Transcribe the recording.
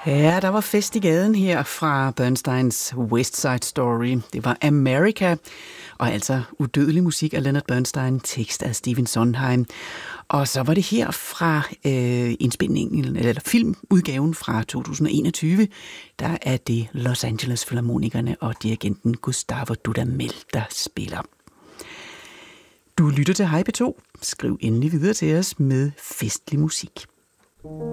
Ja, der var fest i gaden her fra Bernsteins West Side Story. Det var America, og altså udødelig musik af Leonard Bernstein, tekst af Stephen Sondheim. Og så var det her fra indspilningen, eller filmudgaven fra 2021, der er det Los Angeles Philharmonikerne og dirigenten Gustavo Dudamel, der spiller. Du lytter til Hej P2. Skriv endelig videre til os med festlig musik.